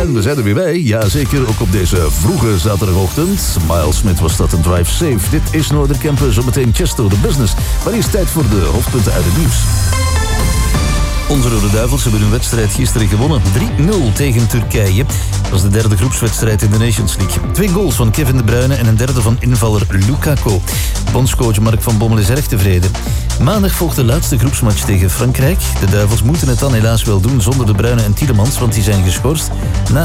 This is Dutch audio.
En we zijn er weer bij. Jazeker, ook op deze vroege zaterdagochtend. Miles Smith was dat, een Drive Safe. Dit is Noorderkempen, zometeen Chesto, de business. Maar eerst tijd voor de hoofdpunten uit het nieuws. Onze Rode Duivels hebben hun wedstrijd gisteren gewonnen. 3-0 tegen Turkije. Dat was de derde groepswedstrijd in de Nations League. 2 goals van Kevin De Bruyne en een derde van invaller Lukaku. Bondscoach Mark van Bommel is erg tevreden. Maandag volgt de laatste groepsmatch tegen Frankrijk. De Duivels moeten het dan helaas wel doen zonder De Bruyne en Tielemans, want die zijn geschorst. Na